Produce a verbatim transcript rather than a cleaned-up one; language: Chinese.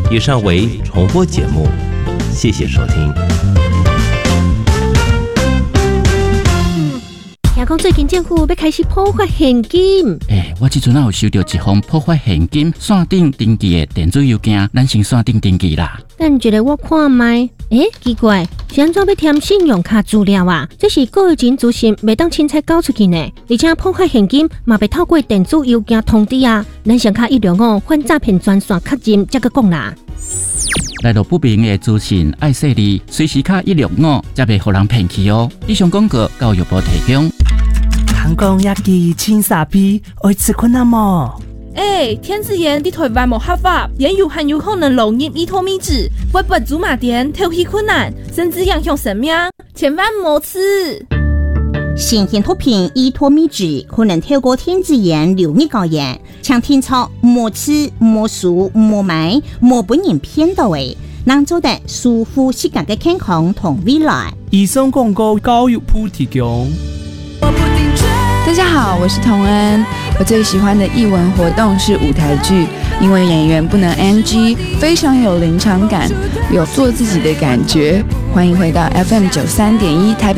以上为重播节目，谢谢收听。 听讲最近政府要开始破发现金。 诶，我即阵啊有收到一封破发现金线顶登记的电子邮件，咱先线顶登记啦。 等一下我看卖，诶，奇怪，是安怎要填信用卡资料啊？这是个人资讯，袂当凊彩交出去呢。而且破发现金嘛袂透过电子邮件通知啊。咱上卡一六五反诈骗专线确认才个讲啦。 来到不明的资讯爱说你，随时卡一六五，才袂互人骗去哦。以上广告教育部提供。 韩国亚记青沙皮，爱吃困难么？ 哎，天子盐伫台湾无合法，盐有含有可能流入伊托米脂，会不祖马店透气困难，甚至影响生命，千万莫吃。 新型毒品伊托米脂可能透过天子盐流入高盐，请听操莫吃、莫数、莫买、莫本人骗到的，能做得舒服适合嘅健康同未来。 以上广告教育部提供。 大家好，我是童恩。我最喜欢的艺文活动是舞台剧，因为演员不能 N G， 非常有临场感，有做自己的感觉。欢迎回到 F M 九三点一台北